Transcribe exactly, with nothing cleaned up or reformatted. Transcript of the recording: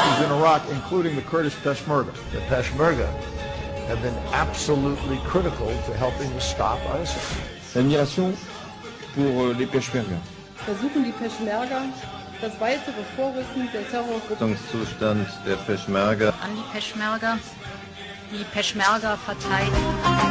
forces in Iraq, including the Kurdish Peshmerga. The Peshmerga have been absolutely critical to helping to stop ISIL. L'admiration pour les Peshmerga. Versuchen die Peshmerga das weitere Vorrücken der Terrorgruppe. Zustand der Peshmerga. An die Peshmerga. Die Peshmerga verteidigen.